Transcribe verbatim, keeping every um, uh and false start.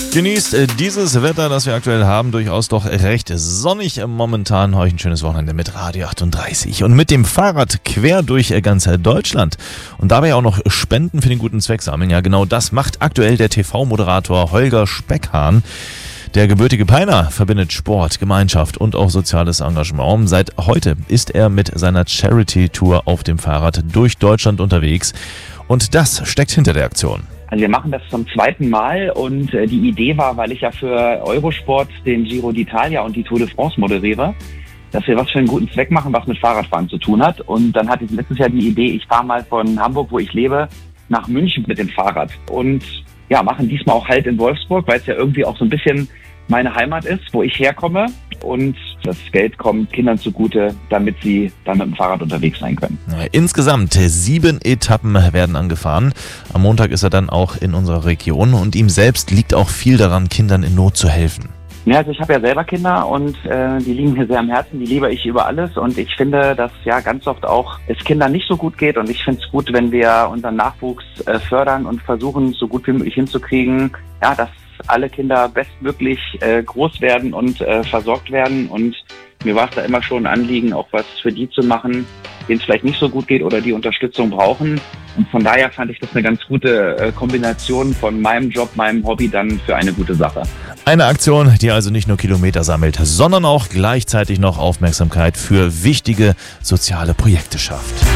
Genießt äh, dieses Wetter, das wir aktuell haben, durchaus doch recht sonnig momentan. Euch ein schönes Wochenende mit Radio achtunddreißig und mit dem Fahrrad quer durch äh, ganz Deutschland. Und dabei auch noch Spenden für den guten Zweck sammeln. Ja, genau das macht aktuell der T V-Moderator Holger Speckhahn. Der gebürtige Peiner verbindet Sport, Gemeinschaft und auch soziales Engagement. Seit heute ist er mit seiner Charity-Tour auf dem Fahrrad durch Deutschland unterwegs. Und das steckt hinter der Aktion. Also wir machen das zum zweiten Mal und äh, die Idee war, weil ich ja für Eurosport den Giro d'Italia und die Tour de France moderiere, dass wir was für einen guten Zweck machen, was mit Fahrradfahren zu tun hat. Und dann hatte ich letztes Jahr die Idee, ich fahre mal von Hamburg, wo ich lebe, nach München mit dem Fahrrad. Und ja, machen diesmal auch Halt in Wolfsburg, weil es ja irgendwie auch so ein bisschen meine Heimat ist, wo ich herkomme. Und das Geld kommt Kindern zugute, damit sie dann mit dem Fahrrad unterwegs sein können. Insgesamt sieben Etappen werden angefahren. Am Montag ist er dann auch in unserer Region und ihm selbst liegt auch viel daran, Kindern in Not zu helfen. Ja, also ich habe ja selber Kinder und äh, die liegen mir sehr am Herzen, die liebe ich über alles und ich finde, dass ja ganz oft auch es Kindern nicht so gut geht und ich finde es gut, wenn wir unseren Nachwuchs äh, fördern und versuchen, so gut wie möglich hinzukriegen, ja, dass alle Kinder bestmöglich äh, groß werden und äh, versorgt werden und mir war es da immer schon ein Anliegen, auch was für die zu machen, denen es vielleicht nicht so gut geht oder die Unterstützung brauchen. Und von daher fand ich das eine ganz gute äh, Kombination von meinem Job, meinem Hobby dann für eine gute Sache. Eine Aktion, die also nicht nur Kilometer sammelt, sondern auch gleichzeitig noch Aufmerksamkeit für wichtige soziale Projekte schafft.